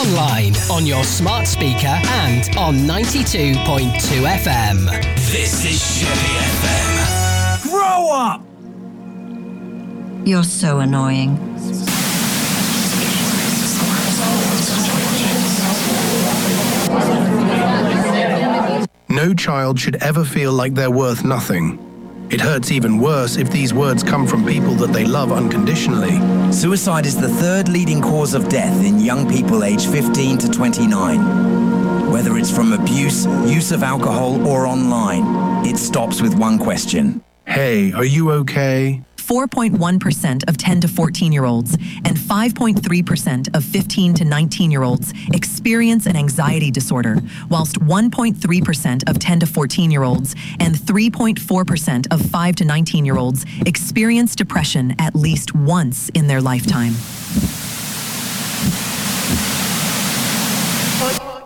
online, on your smart speaker and on 92.2 FM. This is Chevy FM. Grow up! You're so annoying. No child should ever feel like they're worth nothing. It hurts even worse if these words come from people that they love unconditionally. Suicide is the third leading cause of death in young people aged 15 to 29. Whether it's from abuse, use of alcohol, or online, it stops with one question. Hey, are you okay? 4.1% of 10 to 14-year-olds and 5.3% of 15 to 19-year-olds experience an anxiety disorder, whilst 1.3% of 10 to 14-year-olds and 3.4% of 5 to 19-year-olds experience depression at least once in their lifetime.